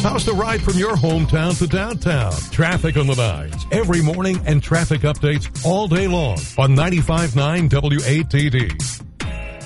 How's the ride from your hometown to downtown? Traffic on the nines every morning and traffic updates all day long on 95.9 WATD.